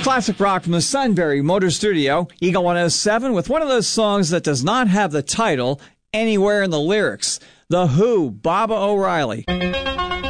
Classic rock from the Sunbury Motor Studio, Eagle 107, with one of those songs that does not have the title anywhere in the lyrics. The Who, Baba O'Riley.